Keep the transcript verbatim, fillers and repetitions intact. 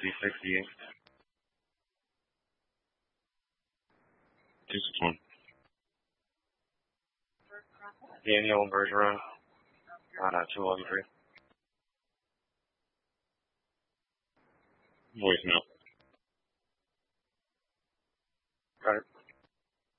fifty sixty-eight. two six one. Daniel Bergeron on uh, two eleven three. Voicemail.